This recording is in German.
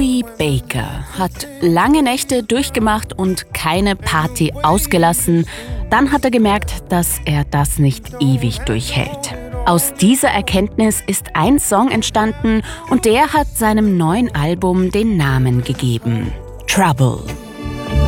Louis Baker hat lange Nächte durchgemacht und keine Party ausgelassen. Dann hat er gemerkt, dass er das nicht ewig durchhält. Aus dieser Erkenntnis ist ein Song entstanden und der hat seinem neuen Album den Namen gegeben: Trouble.